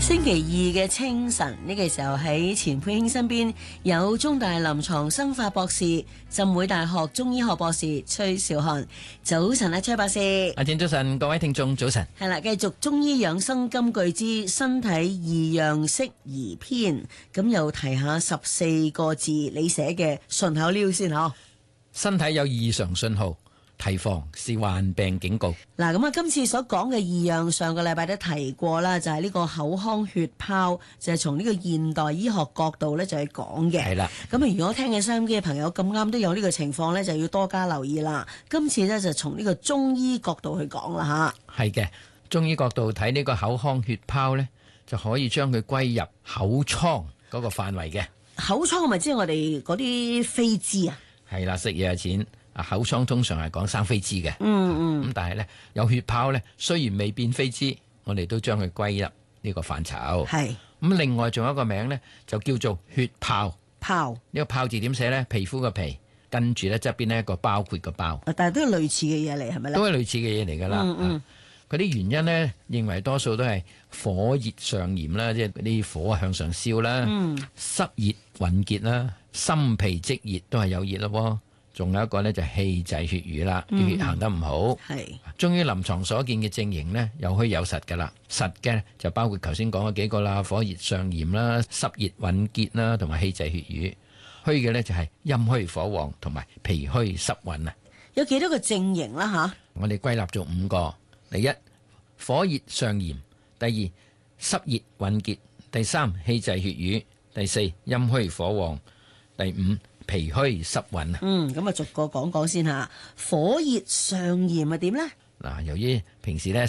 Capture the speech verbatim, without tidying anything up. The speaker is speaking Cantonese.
星期二嘅清晨呢個時候喺錢佩興身邊有中大臨床生化博士、浸會大學中醫學博士崔兆漢。早晨啊，崔博士。 阿正早晨，各位聽眾早晨。 係啦，繼續中醫養生金句之身體異樣適宜篇，咁又提下十四個字你寫嘅順口溜先嗬。 身體有異常信號，提防是患病警告。 嗱，咁啊，今次所講嘅異樣，上個禮拜都提過啦，就係、是、呢個口腔血泡，就係從呢個現代醫學角度咧，就係講嘅。 係啦， 咁啊，如果聽緊收音機嘅朋友咁啱都有呢個情況咧，就要多加留意啦。今次咧就從呢個中醫角度去講啦吓。係嘅，中醫角度睇呢個口腔血泡咧，就可以將佢歸入口瘡嗰個範圍嘅。口瘡係咪即係我哋嗰啲飛滋啊？係啦，食嘢有錢。口瘡通常係講生飛滋嘅，嗯嗯，咁但係咧有血泡咧，雖然未變飛滋，我哋都將佢歸入呢個範疇。係咁，另外仲有一個名咧，就叫做血泡。泡呢個泡字點寫咧？皮膚嘅皮，跟住咧側邊呢一個包括個包。但係都係類似嘅嘢嚟，係咪咧？都係類似嘅嘢嚟噶啦。嗯嗯，嗰啲原因咧，認為多數都係火熱上炎啦，即係嗰啲火向上燒啦，嗯，濕熱鬱結啦，心脾積熱都係有熱咯。仲有一個咧就氣滯血瘀啦，啲血行得唔好。係、嗯、中醫臨床所見嘅症型呢，有虛有實噶啦。實嘅就包括頭先講嘅幾個啦，火熱上炎啦、濕熱鬱結啦，同埋氣滯血瘀。虛嘅呢就係陰虛火旺同埋脾虛濕鬱啊。有幾多個症型啦吓？我哋歸納咗五個：第一，火熱上炎；第二，濕熱鬱結；第三，氣滯血瘀；第四，陰虛火旺；第五，脾虛濕鬱啊。嗯，咁啊逐個講講先吓。火熱上炎係點呢？嗱，由於平時咧